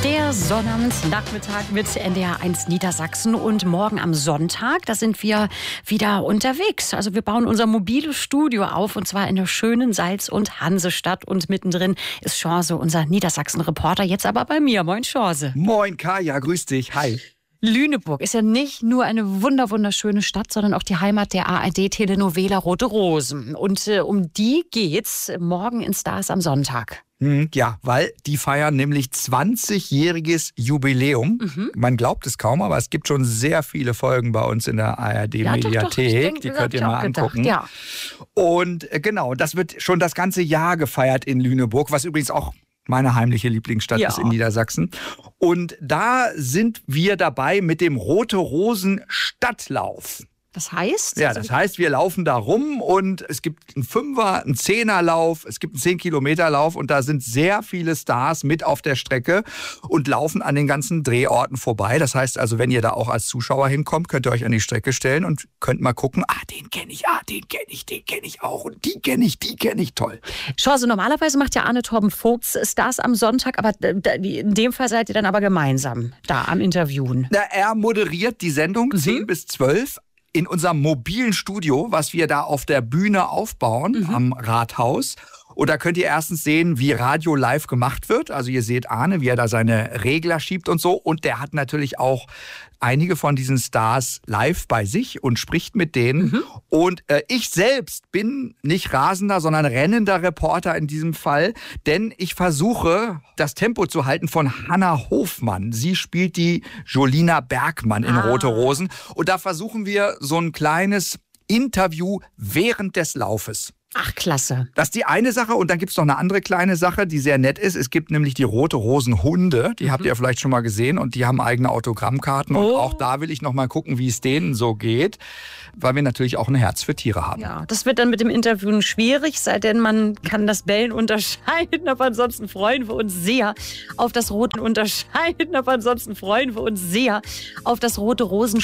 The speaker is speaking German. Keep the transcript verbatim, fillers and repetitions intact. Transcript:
Der Sonnabendnachmittag mit N D R eins Niedersachsen und morgen am Sonntag, da sind wir wieder unterwegs. Also wir bauen unser mobiles Studio auf und zwar in der schönen Salz- und Hansestadt und mittendrin ist Chance, unser Niedersachsen-Reporter, jetzt aber bei mir. Moin Chance. Moin Kaya, grüß dich, hi. Lüneburg ist ja nicht nur eine wunder wunderschöne Stadt, sondern auch die Heimat der A R D-Telenovela Rote Rosen. Und äh, um die geht's morgen in Stars am Sonntag. Ja, weil die feiern nämlich zwanzigjähriges Jubiläum. Mhm. Man glaubt es kaum, aber es gibt schon sehr viele Folgen bei uns in der A R D-Mediathek. Ja, die könnt ihr mal angucken. Gedacht, ja. Und äh, genau, das wird schon das ganze Jahr gefeiert in Lüneburg, was übrigens auch meine heimliche Lieblingsstadt ja. ist in Niedersachsen. Und da sind wir dabei mit dem Rote Rosen Stadtlauf. Das heißt? Ja, das heißt, wir laufen da rum und es gibt einen Fünfer, einen Zehnerlauf, es gibt einen zehn-Kilometer-Lauf und da sind sehr viele Stars mit auf der Strecke und laufen an den ganzen Drehorten vorbei. Das heißt also, wenn ihr da auch als Zuschauer hinkommt, könnt ihr euch an die Strecke stellen und könnt mal gucken, ah, den kenne ich, ah, den kenne ich, den kenne ich auch und die kenne ich, die kenne ich, toll. Chance, normalerweise macht ja Arne Torben Vogts Stars am Sonntag, aber in dem Fall seid ihr dann aber gemeinsam da am Interviewen. Na, er moderiert die Sendung mhm. zehn bis zwölf. In unserem mobilen Studio, was wir da auf der Bühne aufbauen, mhm. am Rathaus. Und da könnt ihr erstens sehen, wie Radio live gemacht wird. Also ihr seht Arne, wie er da seine Regler schiebt und so. Und der hat natürlich auch einige von diesen Stars live bei sich und spricht mit denen. Mhm. Und äh, ich selbst bin nicht rasender, sondern rennender Reporter in diesem Fall. Denn ich versuche, das Tempo zu halten von Hannah Hofmann. Sie spielt die Jolina Bergmann in ah. Rote Rosen. Und da versuchen wir so ein kleines Interview während des Laufes. Ach, klasse. Das ist die eine Sache und dann gibt es noch eine andere kleine Sache, die sehr nett ist. Es gibt nämlich die Rote Rosen Hunde, die mhm. habt ihr ja vielleicht schon mal gesehen und die haben eigene Autogrammkarten. Oh. Und auch da will ich noch mal gucken, wie es denen so geht, weil wir natürlich auch ein Herz für Tiere haben. Ja, das wird dann mit dem Interviewen schwierig, sei denn man kann das Bellen unterscheiden, aber ansonsten freuen wir uns sehr auf das Rote unterscheiden, aber ansonsten freuen wir uns sehr auf das Rote Rosen